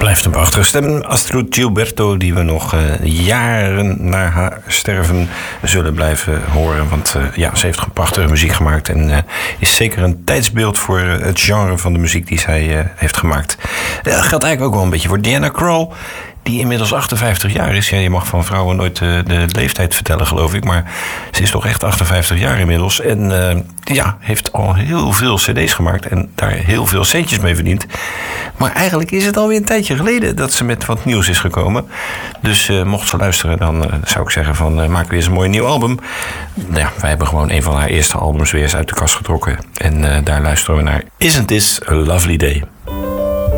Blijft een prachtige stem. Astrud Gilberto, die we nog jaren na haar sterven zullen blijven horen. Want ze heeft prachtige muziek gemaakt. En is zeker een tijdsbeeld voor het genre van de muziek die zij heeft gemaakt. Dat geldt eigenlijk ook wel een beetje voor Diana Krall, die inmiddels 58 jaar is. Ja, je mag van vrouwen nooit de leeftijd vertellen, geloof ik. Maar ze is toch echt 58 jaar inmiddels. En heeft al heel veel cd's gemaakt en daar heel veel centjes mee verdiend. Maar eigenlijk is het alweer een tijdje geleden dat ze met wat nieuws is gekomen. Dus mocht ze luisteren, dan zou ik zeggen van maak weer eens een mooi nieuw album. Ja, wij hebben gewoon een van haar eerste albums weer eens uit de kast getrokken. En daar luisteren we naar Isn't This a Lovely Day.